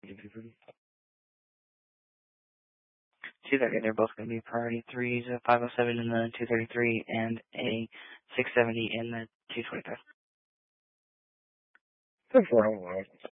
See that they're both going to be priority 3s, a 507 in the 233 and a 670 in the 225. That's wrong.